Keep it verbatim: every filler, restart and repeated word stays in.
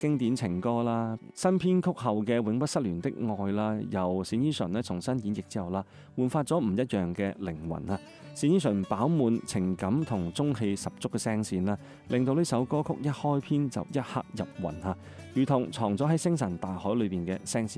經典情歌啦，新編曲後嘅永不失聯的愛啦，由冼依純咧重新演繹之後啦，煥發咗唔一樣嘅靈魂啊！冼依純飽滿情感同中氣十足嘅聲線啦，令到呢首歌曲一開篇就一刻入魂啊，如同藏咗喺星辰大海裏邊嘅聲線。